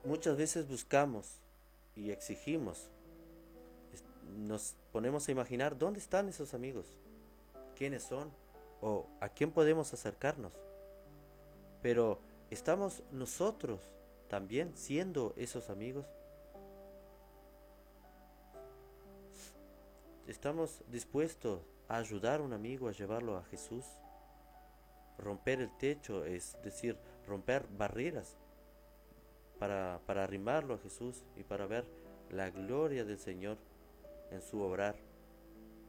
Muchas veces buscamos y exigimos, nos ponemos a imaginar dónde están esos amigos, quiénes son o a quién podemos acercarnos. Pero ¿estamos nosotros también siendo esos amigos? ¿Estamos dispuestos a ayudar a un amigo a llevarlo a Jesús? Romper el techo, es decir, romper barreras para arrimarlo a Jesús y para ver la gloria del Señor en su obrar.